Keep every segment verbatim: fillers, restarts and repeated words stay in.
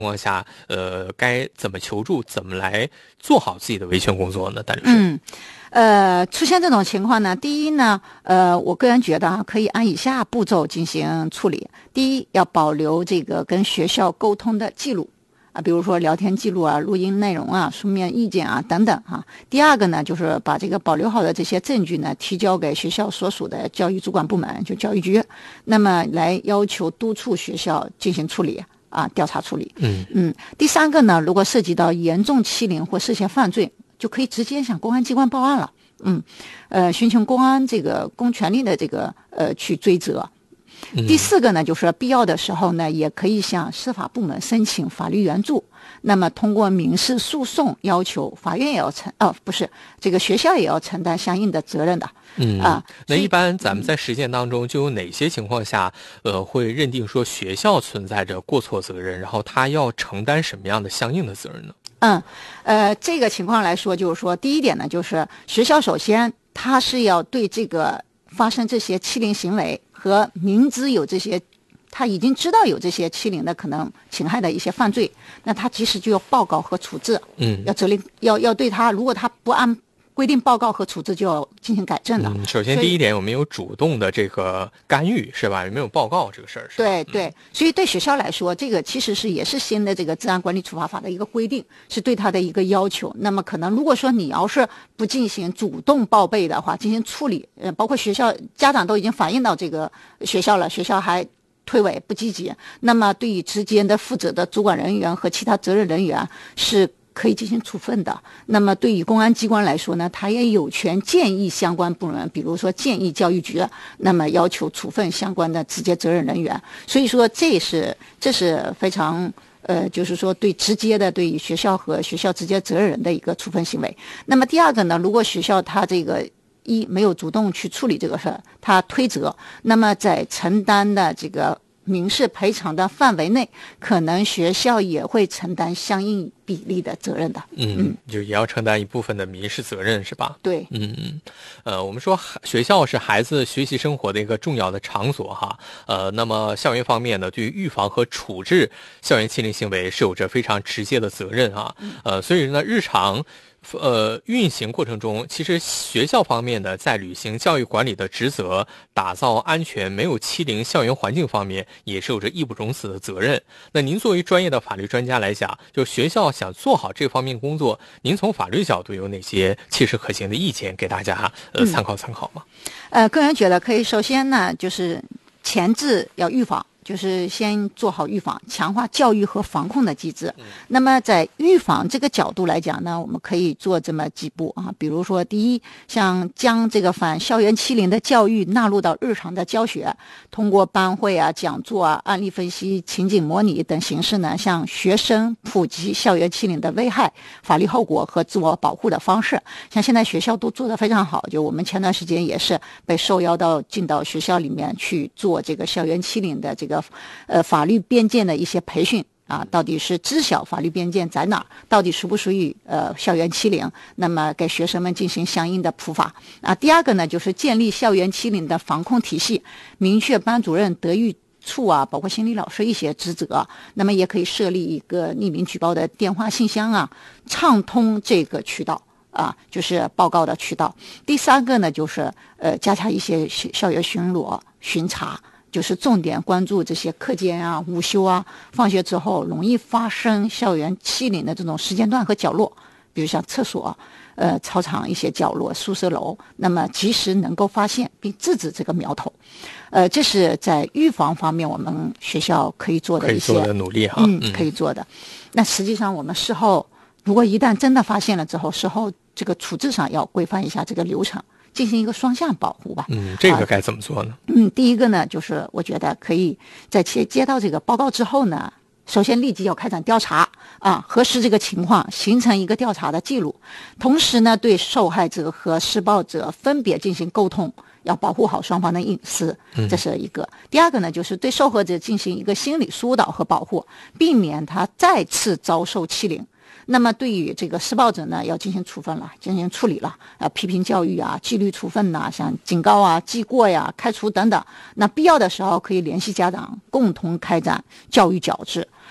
况下，呃，该怎么求助，怎么来做好自己的维权工作呢？戴律师？ 嗯，呃，出现这种情况呢，第一呢，呃，我个人觉得啊，可以按以下步骤进行处理。第一，要保留这个跟学校沟通的记录啊，比如说聊天记录啊、录音内容啊、书面意见啊等等哈、啊。第二个呢，就是把这个保留好的这些证据呢，提交给学校所属的教育主管部门，就教育局，那么来要求督促学校进行处理。啊，调查处理。 嗯嗯，第三个呢，如果涉及到严重欺凌或涉嫌犯罪，就可以直接向公安机关报案了。嗯，呃，寻求公安这个公权力的这个呃去追责。第四个呢，就是必要的时候呢，也可以向司法部门申请法律援助。那么通过民事诉讼要求法院也要承哦，不是这个学校也要承担相应的责任的。 嗯啊， 那一般咱们在实践当中，就有哪些情况下，呃，会认定说学校存在着过错责任，然后他要承担什么样的相应的责任呢？ 嗯，呃，这个情况来说，就是说，第一点呢，就是学校首先他是要对这个发生这些欺凌行为和明知有这些，他已经知道有这些欺凌的可能侵害的一些犯罪，那他及时就要报告和处置， 嗯， 要责令要要对他，如果他不按规定报告和处置，就要进行改正了。 嗯，首先第一点有没有主动的这个干预，是吧？有没有报告这个事儿？ 对对，所以对学校来说，这个其实是也是新的这个治安管理处罚法的一个规定，是对他的一个要求。那么可能如果说你要是不进行主动报备的话，进行处理，呃，包括学校家长都已经反映到这个学校了，学校还推诿不积极，那么对于之间的负责的主管人员和其他责任人员是可以进行处分的。那么对于公安机关来说呢，他也有权建议相关部门，比如说建议教育局，那么要求处分相关的直接责任人员。所以说这是这是非常呃，就是说对直接的对于学校和学校直接责任人的一个处分行为。那么第二个呢，如果学校他这个一没有主动去处理这个事儿，他推责，那么在承担的这个民事赔偿的范围内，可能学校也会承担相应比例的责任的。 嗯，嗯就也要承担一部分的民事责任，是吧？ 对， 嗯嗯，呃，我们说学校是孩子学习生活的一个重要的场所哈。呃，那么校园方面呢，对于预防和处置校园欺凌行为是有着非常直接的责任啊。呃，所以呢，日常。呃，运行过程中，其实学校方面呢，在履行教育管理的职责、打造安全、没有欺凌校园环境方面，也是有着义不容辞的责任。那您作为专业的法律专家来讲，就学校想做好这方面工作，您从法律角度有哪些切实可行的意见给大家呃参考参考吗？ 呃，个人觉得可以，首先呢，就是前置要预防。就是先做好预防，强化教育和防控的机制。那么在预防这个角度来讲呢，我们可以做这么几步啊，比如说第一，像将这个反校园欺凌的教育纳入到日常的教学，通过班会啊、讲座啊、案例分析、情景模拟等形式呢，向学生普及校园欺凌的危害、法律后果和自我保护的方式。像现在学校都做得非常好，就我们前段时间也是被受邀到进到学校里面去做这个校园欺凌的这个呃，法律边界的一些培训啊，到底是知晓法律边界在哪儿，到底属不属于呃校园欺凌，那么给学生们进行相应的普法啊。第二个呢，就是建立校园欺凌的防控体系，明确班主任、德育处啊，包括心理老师一些职责，那么也可以设立一个匿名举报的电话信箱啊，畅通这个渠道。啊，就是报告的渠道。第三个呢，就是呃，加强一些校园巡逻、巡查，就是重点关注这些课间啊、午休啊、放学之后容易发生校园欺凌的这种时间段和角落，比如像厕所、呃操场一些角落、宿舍楼，那么及时能够发现并制止这个苗头。呃，这是在预防方面我们学校可以做的一些可以做的努力哈， 嗯，可以做的。那实际上我们事后。如果一旦真的发现了之后，事后这个处置上要规范一下这个流程，进行一个双向保护吧。 嗯，这个该怎么做呢？ 啊、嗯，第一个呢，就是我觉得可以在接接到这个报告之后呢，首先立即要开展调查啊，核实这个情况，形成一个调查的记录，同时呢，对受害者和施暴者分别进行沟通。要保护好双方的隐私，这是一个。嗯、第二个呢，就是对受害者进行一个心理疏导和保护，避免他再次遭受欺凌。那么对于这个施暴者呢，要进行处分了，进行处理了，啊，批评教育啊，纪律处分呐、啊，像警告啊、记过呀、开除等等。那必要的时候可以联系家长，共同开展教育矫治。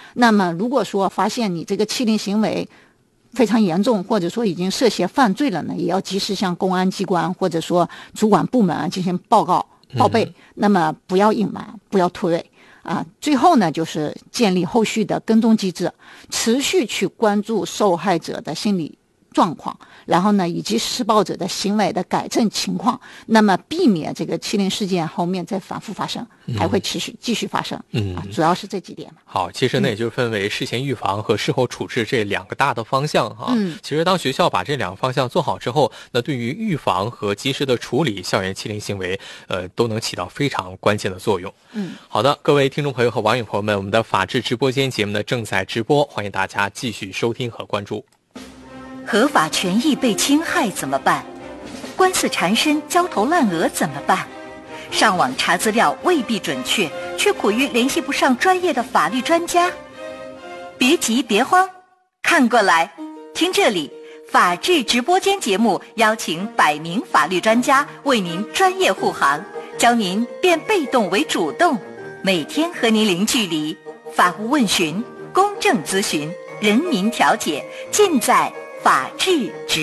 那么如果说发现你这个欺凌行为非常严重，或者说已经涉嫌犯罪了呢，也要及时向公安机关或者说主管部门进行报告报备、嗯、那么不要隐瞒，不要突围啊。最后呢，就是建立后续的跟踪机制，持续去关注受害者的心理状况，然后呢，以及施暴者的行为的改正情况，那么避免这个欺凌事件后面再反复发生，还会持续继续发生。嗯，啊，主要是这几点嘛。 好，其实呢，也就是分为事前预防和事后处置这两个大的方向哈。嗯，其实当学校把这两个方向做好之后，那对于预防和及时的处理校园欺凌行为，呃，都能起到非常关键的作用。嗯，好的，各位听众朋友和网友朋友们，我们的法治直播间节目呢正在直播，欢迎大家继续收听和关注。 合法权益被侵害怎么办？官司缠身、焦头烂额怎么办？上网查资料未必准确，却苦于联系不上专业的法律专家。别急别慌，看过来，听这里，法治直播间节目邀请百名法律专家为您专业护航，教您变被动为主动，每天和您零距离，法务问询、公正咨询、人民调解，尽在法治直